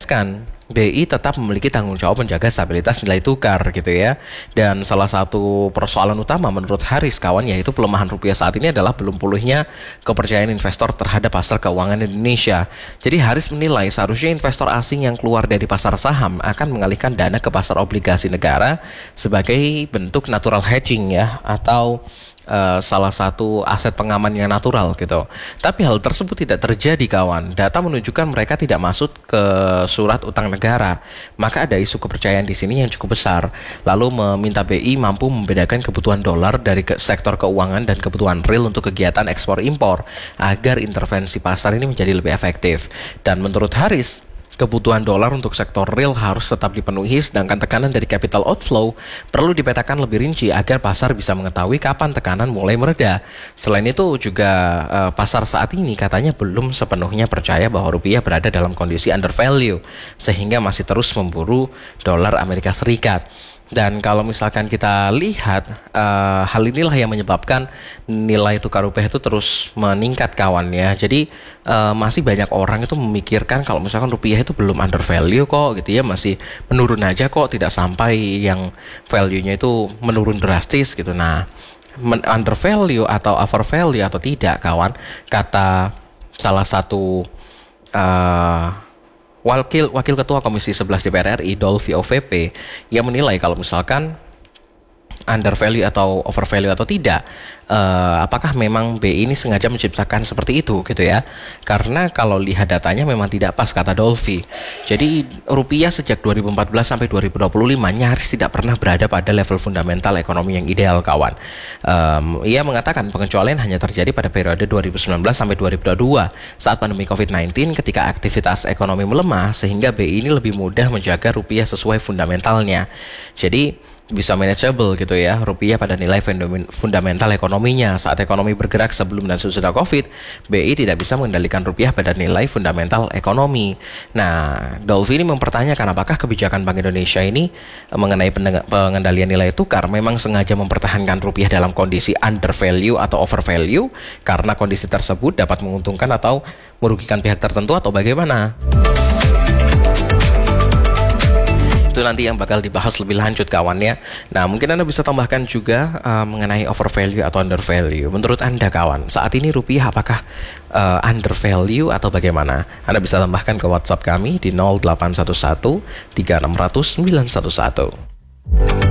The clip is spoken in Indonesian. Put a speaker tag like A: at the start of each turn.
A: kan BI tetap memiliki tanggung jawab menjaga stabilitas nilai tukar gitu ya. Dan salah satu persoalan utama menurut Haris kawan yaitu pelemahan rupiah saat ini adalah belum pulihnya kepercayaan investor terhadap pasar keuangan Indonesia. Jadi Haris menilai seharusnya investor asing yang keluar dari pasar saham akan mengalihkan dana ke pasar obligasi negara sebagai bentuk natural hedging ya, atau salah satu aset pengaman yang natural gitu. Tapi hal tersebut tidak terjadi kawan. Data menunjukkan mereka tidak masuk ke surat utang negara. Maka ada isu kepercayaan di sini yang cukup besar. Lalu meminta BI mampu membedakan kebutuhan dolar dari sektor keuangan dan kebutuhan real untuk kegiatan ekspor impor agar intervensi pasar ini menjadi lebih efektif. Dan menurut Haris, kebutuhan dolar untuk sektor real harus tetap dipenuhi, sedangkan tekanan dari capital outflow perlu dipetakan lebih rinci agar pasar bisa mengetahui kapan tekanan mulai mereda. Selain itu juga pasar saat ini katanya belum sepenuhnya percaya bahwa rupiah berada dalam kondisi undervalue, sehingga masih terus memburu dolar Amerika Serikat. Dan kalau misalkan kita lihat hal inilah yang menyebabkan nilai tukar rupiah itu terus meningkat kawan ya. Jadi masih banyak orang itu memikirkan kalau misalkan rupiah itu belum undervalue kok gitu ya, masih menurun aja kok, tidak sampai yang value-nya itu menurun drastis gitu. Nah, undervalue atau overvalue atau tidak kawan, kata salah satu Wakil Ketua Komisi 11 DPR RI, Dolvi OVP, yang menilai kalau misalkan undervalue atau overvalue atau tidak, apakah memang BI ini sengaja menciptakan seperti itu gitu ya. Karena kalau lihat datanya memang tidak pas, kata Dolvi. Jadi rupiah sejak 2014 sampai 2025 nyaris tidak pernah berada pada level fundamental ekonomi yang ideal kawan. Ia mengatakan pengecualian hanya terjadi pada periode 2019 sampai 2022 saat pandemi COVID-19 ketika aktivitas ekonomi melemah, sehingga BI ini lebih mudah menjaga rupiah sesuai fundamentalnya. Jadi bisa manageable gitu ya rupiah pada nilai fundamental ekonominya. Saat ekonomi bergerak sebelum dan sesudah COVID, BI tidak bisa mengendalikan rupiah pada nilai fundamental ekonomi. Nah, Dolvi ini mempertanyakan apakah kebijakan Bank Indonesia ini mengenai pengendalian nilai tukar memang sengaja mempertahankan rupiah dalam kondisi undervalue atau overvalue karena kondisi tersebut dapat menguntungkan atau merugikan pihak tertentu, atau bagaimana? Itu nanti yang bakal dibahas lebih lanjut kawan ya. Nah, mungkin Anda bisa tambahkan juga mengenai overvalue atau undervalue. Menurut Anda kawan, saat ini rupiah apakah undervalue atau bagaimana? Anda bisa tambahkan ke WhatsApp kami di 0811 3600 911.